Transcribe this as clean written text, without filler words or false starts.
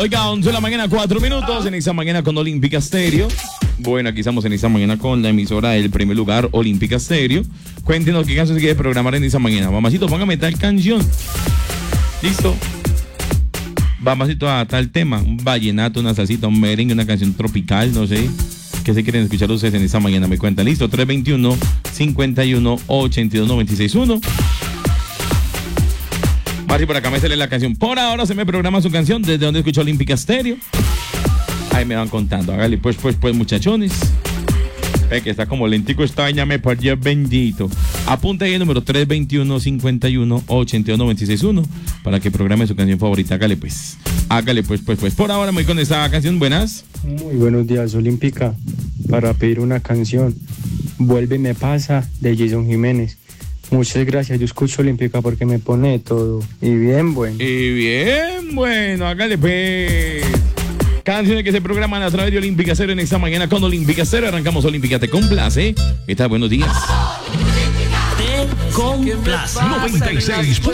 Oiga, 11 de la mañana, 4 minutos en esta mañana con Olímpica Stereo. Bueno, aquí estamos en esta mañana con la emisora del primer lugar, Olímpica Stereo. Cuéntenos qué canción se quiere programar en esta mañana. Mamacito, póngame tal canción. ¿Listo? Mamacito, a tal tema. Un vallenato, una salsita, un merengue, una canción tropical, no sé. ¿Qué se quieren escuchar ustedes en esta mañana? Me cuentan. ¿Listo? 321-51-82-961. Mari, por acá me sale la canción. Por ahora se me programa su canción. ¿Desde dónde escuchó Olímpica Stereo? Ahí me van contando. Hágale, pues, muchachones. Ve que está como lentico esta vaina, me por Dios bendito. Apunta ahí el número 321-51-82-961 para que programe su canción favorita. Hágale, pues. Por ahora me voy con esta canción. Buenas. Muy buenos días, Olímpica. Para pedir una canción, Vuelve y me pasa, de Jason Jiménez. Muchas gracias, yo escucho Olímpica porque me pone todo. Y bien bueno. Hágale pues. Canciones que se programan a través de Olímpica Stereo en esta mañana con Olímpica Stereo. Arrancamos Olímpica, te complace. Buenos días. Te complace. 96.